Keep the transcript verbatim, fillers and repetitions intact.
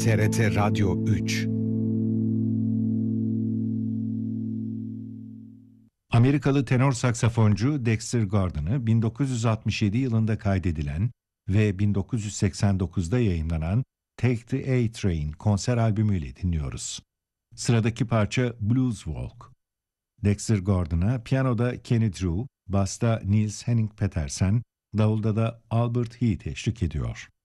T R T Radyo üç. Amerikalı tenor saksafoncu Dexter Gordon'ı bin dokuz yüz altmış yedi yılında kaydedilen ve bin dokuz yüz seksen dokuzda yayımlanan Take the A-Train konser albümüyle dinliyoruz. Sıradaki parça Blues Walk. Dexter Gordon'a piyanoda Kenny Drew, basta Niels Henning Petersen, davulda da Albert Heath eşlik ediyor.